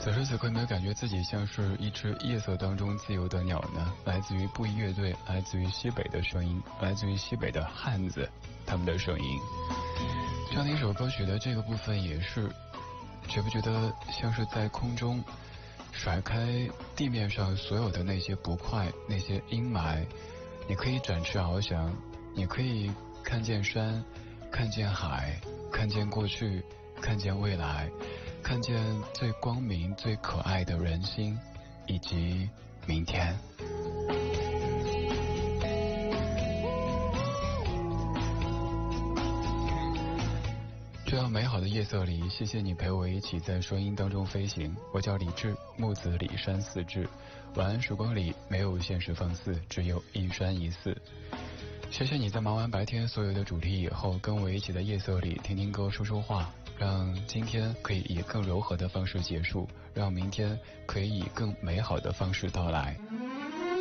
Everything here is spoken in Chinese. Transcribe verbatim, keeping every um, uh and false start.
此时此刻，有没有感觉自己像是一只夜色当中自由的鸟呢？来自于布衣乐队，来自于西北的声音，来自于西北的汉子，他们的声音。这样的一首歌曲的这个部分也是，觉不觉得像是在空中甩开地面上所有的那些不快，那些阴霾？你可以展翅翱翔，你可以看见山，看见海，看见过去，看见未来，看见最光明最可爱的人心，以及明天。这样美好的夜色里，谢谢你陪我一起在声音当中飞行。我叫李志，木子李山四志。晚安时光里没有现实放肆，只有一山一寺。谢谢你在忙完白天所有的主题以后，跟我一起在夜色里听听歌说说话，让今天可以以更柔和的方式结束，让明天可以以更美好的方式到来。